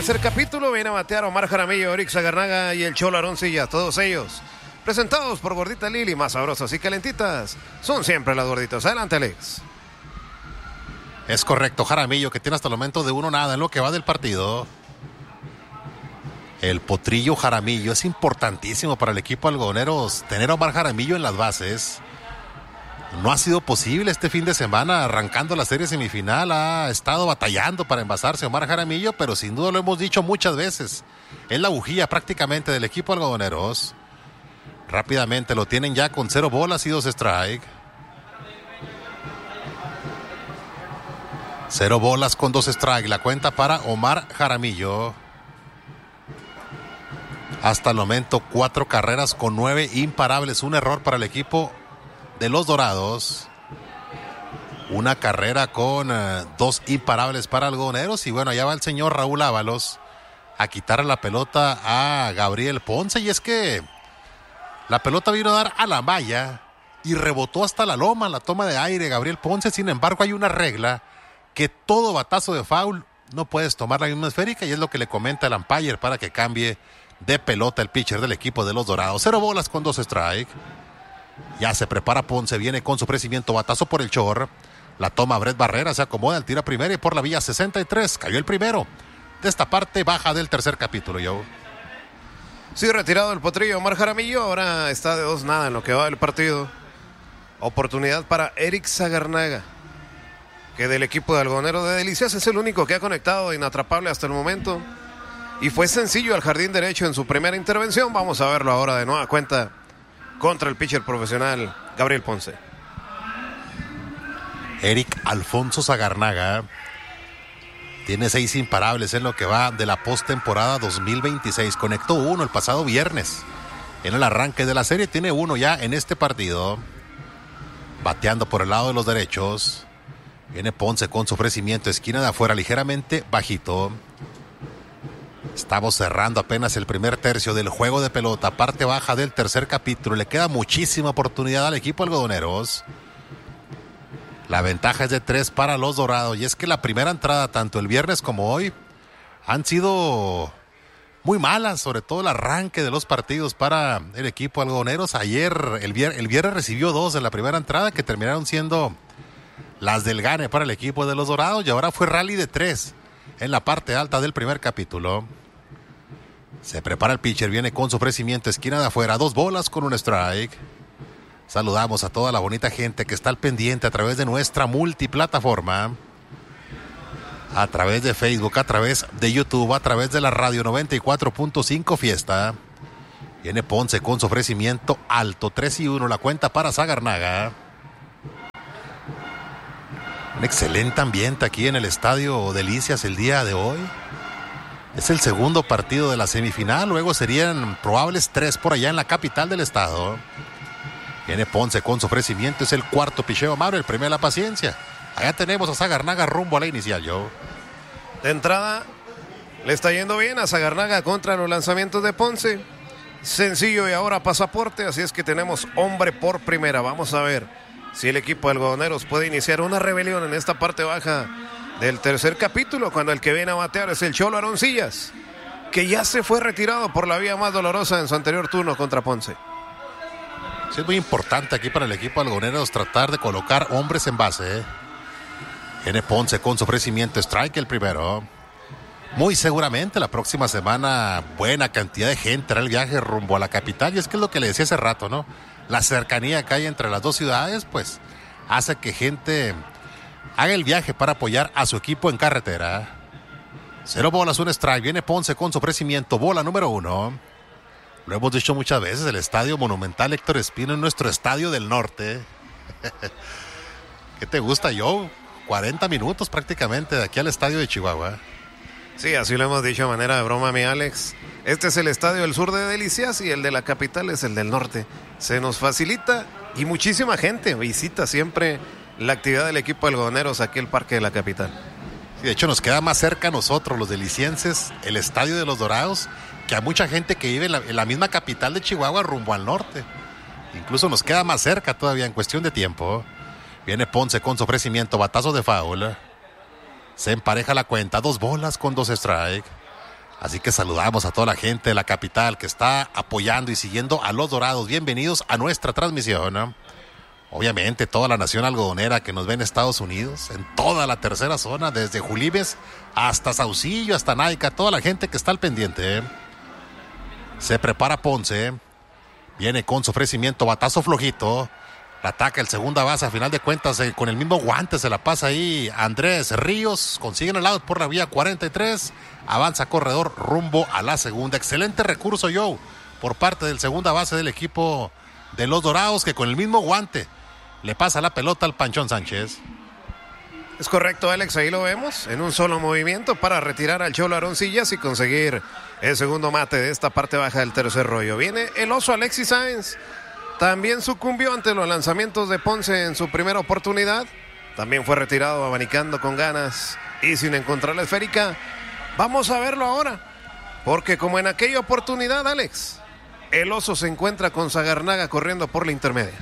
tercer capítulo viene a batear Omar Jaramillo, Eric Sagarnaga y el Cholo Aroncilla, todos ellos presentados por Gordita Lili, más sabrosas y calentitas son siempre las gorditas. Adelante, Alex. Es correcto, Jaramillo, que tiene hasta el momento de 1-0 en lo que va del partido. El potrillo Jaramillo, es importantísimo para el equipo algodoneros tener a Omar Jaramillo en las bases. No ha sido posible este fin de semana, arrancando la serie semifinal, ha estado batallando para envasarse Omar Jaramillo, pero sin duda lo hemos dicho muchas veces, es la bujía prácticamente del equipo algodoneros. Rápidamente lo tienen ya con 0 bolas y 2 strike. 0 bolas con 2 strike, la cuenta para Omar Jaramillo. Hasta el momento 4 carreras con 9 imparables, un error para el equipo de los Dorados. Una carrera con 2 imparables para algodoneros. Y bueno, allá va el señor Raúl Ábalos a quitarle la pelota a Gabriel Ponce. Y es que la pelota vino a dar a la malla y rebotó hasta la loma, la toma de aire Gabriel Ponce. Sin embargo, hay una regla que todo batazo de foul no puedes tomar la misma esférica, y es lo que le comenta el umpire para que cambie de pelota el pitcher del equipo de los Dorados. 0 bolas con 2 strike. Ya se prepara Ponce, viene con su crecimiento, batazo por el short. La toma Brett Barrera, se acomoda, el tira primera y por la vía 63. Cayó el primero de esta parte baja del tercer capítulo, Joe. Sí, retirado el potrillo Omar Jaramillo, ahora está de 2-0 en lo que va del partido. Oportunidad para Eric Sagarnaga, que del equipo de algodoneros de Delicias es el único que ha conectado de inatrapable hasta el momento. Y fue sencillo al jardín derecho en su primera intervención. Vamos a verlo ahora de nueva cuenta contra el pitcher profesional Gabriel Ponce. Eric Alfonso Sagarnaga tiene 6 imparables en lo que va de la postemporada 2026. Conectó 1 el pasado viernes en el arranque de la serie. Tiene 1 ya en este partido. Bateando por el lado de los derechos. Viene Ponce con su ofrecimiento, esquina de afuera, ligeramente bajito. Estamos cerrando apenas el primer tercio del juego de pelota, parte baja del tercer capítulo. Le queda muchísima oportunidad al equipo algodoneros. La ventaja es de 3 para los Dorados. Y es que la primera entrada, tanto el viernes como hoy, han sido muy malas, sobre todo el arranque de los partidos para el equipo algodoneros. Ayer, el viernes recibió 2 en la primera entrada, que terminaron siendo las del gane para el equipo de los Dorados. Y ahora fue rally de 3 en la parte alta del primer capítulo. Se prepara el pitcher, viene con su ofrecimiento, esquina de afuera, 2 bolas con 1 strike. Saludamos a toda la bonita gente que está al pendiente a través de nuestra multiplataforma, a través de Facebook, a través de YouTube, a través de la radio 94.5 Fiesta. Viene Ponce con su ofrecimiento alto, 3-1, la cuenta para Sagarnaga. Un excelente ambiente aquí en el Estadio Delicias el día de hoy. Es el segundo partido de la semifinal, luego serían probables 3 por allá en la capital del estado. Viene Ponce con su ofrecimiento, es el cuarto picheo, Mauro, el premio de la paciencia. Allá tenemos a Sagarnaga rumbo a la inicial, Joe. De entrada, le está yendo bien a Sagarnaga contra los lanzamientos de Ponce. Sencillo y ahora pasaporte, así es que tenemos hombre por primera. Vamos a ver si el equipo de algodoneros puede iniciar una rebelión en esta parte baja del tercer capítulo, cuando el que viene a batear es el Cholo Aroncillas, que ya se fue retirado por la vía más dolorosa en su anterior turno contra Ponce. Sí, es muy importante aquí para el equipo algodoneros tratar de colocar hombres en base. Viene Ponce con su ofrecimiento, strike el primero. Muy seguramente la próxima semana buena cantidad de gente hará el viaje rumbo a la capital, y es que es lo que le decía hace rato, ¿no? La cercanía que hay entre las dos ciudades, pues hace que gente haga el viaje para apoyar a su equipo en carretera. 0 bolas, 1 strike. Viene Ponce con su ofrecimiento, bola número 1. Lo hemos dicho muchas veces, el Estadio Monumental Héctor Espino es nuestro estadio del norte. ¿Qué te gusta, Joe? 40 minutos prácticamente de aquí al estadio de Chihuahua. Sí, así lo hemos dicho de manera de broma, mi Alex. Este es el estadio del sur de Delicias y el de la capital es el del norte. Se nos facilita y muchísima gente visita siempre la actividad del equipo de algodoneros aquí el parque de la capital. Sí, de hecho nos queda más cerca a nosotros, los delicienses, el estadio de los Dorados, que a mucha gente que vive en la misma capital de Chihuahua rumbo al norte. Incluso nos queda más cerca todavía en cuestión de tiempo. Viene Ponce con su ofrecimiento, batazo de foul. Se empareja la cuenta, 2 bolas con 2 strike. Así que saludamos a toda la gente de la capital que está apoyando y siguiendo a los Dorados. Bienvenidos a nuestra transmisión, ¿no? Obviamente toda la nación algodonera que nos ve en Estados Unidos, en toda la tercera zona, desde Julibes hasta Saucillo, hasta Naica, toda la gente que está al pendiente, ¿eh? Se prepara Ponce, viene con su ofrecimiento, batazo flojito, la ataca el segunda base, a final de cuentas con el mismo guante se la pasa ahí Andrés Ríos, consiguen el out por la vía 43, avanza corredor rumbo a la segunda. Excelente recurso, Joe, por parte del segunda base del equipo de los Dorados, que con el mismo guante le pasa la pelota al Panchón Sánchez. Es correcto, Alex, ahí lo vemos, en un solo movimiento para retirar al Cholo Aroncillas y conseguir el segundo mate de esta parte baja del tercer rollo. Viene el oso Alexis Sáenz, también sucumbió ante los lanzamientos de Ponce en su primera oportunidad, también fue retirado abanicando con ganas y sin encontrar la esférica. Vamos a verlo ahora, porque como en aquella oportunidad, Alex, el oso se encuentra con Sagarnaga corriendo por la intermedia.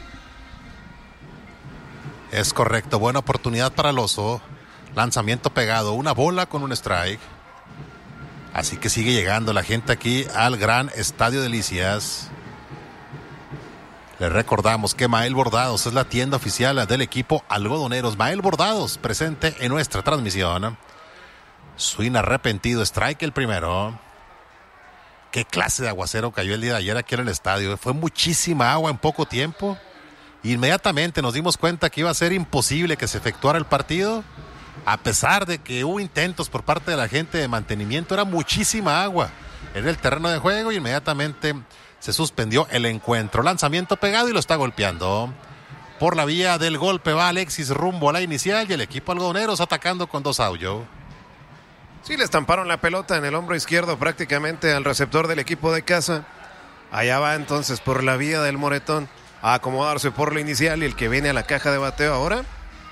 Es correcto, buena oportunidad para el oso. Lanzamiento pegado, una bola con un strike. Así que sigue llegando la gente aquí al gran Estadio Delicias. Les recordamos que Mael Bordados es la tienda oficial del equipo Algodoneros. Mael Bordados presente en nuestra transmisión. Swing arrepentido, strike el primero. Qué clase de aguacero cayó el día de ayer aquí en el estadio. Fue muchísima agua en poco tiempo. Inmediatamente nos dimos cuenta que iba a ser imposible que se efectuara el partido. A pesar de que hubo intentos por parte de la gente de mantenimiento, era muchísima agua en el terreno de juego y inmediatamente se suspendió el encuentro. Lanzamiento pegado y lo está golpeando. Por la vía del golpe va Alexis rumbo a la inicial y el equipo Algodoneros atacando con 2 outs. Sí, le estamparon la pelota en el hombro izquierdo prácticamente al receptor del equipo de casa. Allá va entonces por la vía del moretón a acomodarse por la inicial y el que viene a la caja de bateo ahora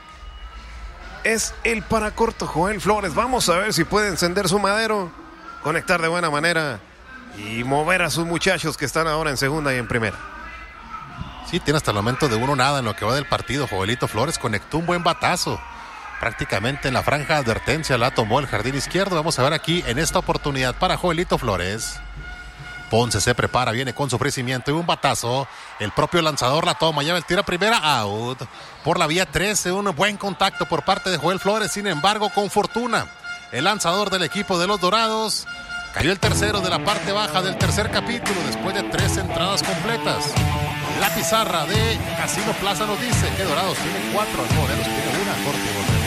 es el paracorto Joel Flores. Vamos a ver si puede encender su madero, conectar de buena manera y mover a sus muchachos que están ahora en segunda y en primera. Sí, tiene hasta el momento de 1-0 en lo que va del partido. Joelito Flores conectó un buen batazo. Prácticamente en la franja de advertencia la tomó el jardín izquierdo. Vamos a ver aquí en esta oportunidad para Joelito Flores. Ponce se prepara, viene con su ofrecimiento y un batazo. El propio lanzador la toma, lleva el tiro a primera, out. Por la vía 13, un buen contacto por parte de Joel Flores. Sin embargo, con fortuna, el lanzador del equipo de los Dorados cayó el tercero de la parte baja del tercer capítulo después de 3 entradas completas. La pizarra de Casino Plaza nos dice que Dorados tiene 4, Algodoneros tiene 1, corte y volvemos.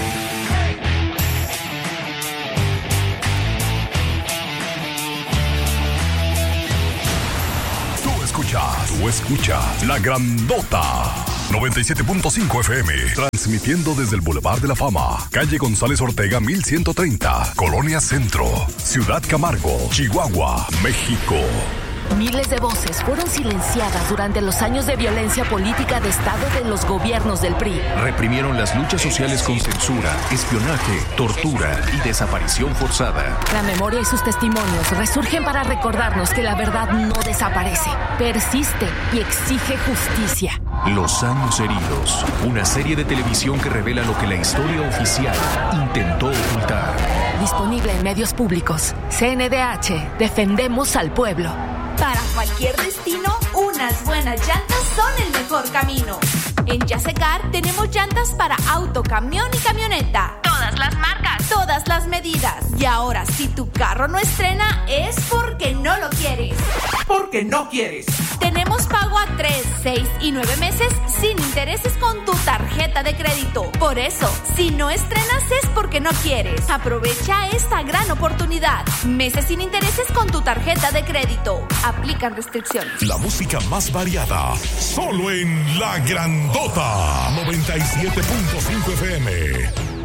Tú escuchas La Grandota 97.5 FM, transmitiendo desde el Boulevard de la Fama, calle González Ortega 1130, Colonia Centro, Ciudad Camargo, Chihuahua, México. Miles de voces fueron silenciadas durante los años de violencia política de Estado de los gobiernos del PRI. Reprimieron las luchas sociales con censura, espionaje, tortura y desaparición forzada. La memoria y sus testimonios resurgen para recordarnos que la verdad no desaparece, persiste y exige justicia. Los años heridos, una serie de televisión que revela lo que la historia oficial intentó ocultar. Disponible en medios públicos. CNDH, defendemos al pueblo. Para cualquier destino, unas buenas llantas son el mejor camino. En Yasecar tenemos llantas para auto, camión y camioneta. Todas las marcas, todas las medidas. Y ahora, si tu carro no estrena, es porque no lo quieres. Porque no quieres. Tenemos pago a 3, 6 y 9 meses sin intereses con tu tarjeta de crédito. Por eso, si no estrenas es porque no quieres. Aprovecha esta gran oportunidad. Meses sin intereses con tu tarjeta de crédito. Aplican restricciones. La música más variada, solo en La Grandota 97.5 FM.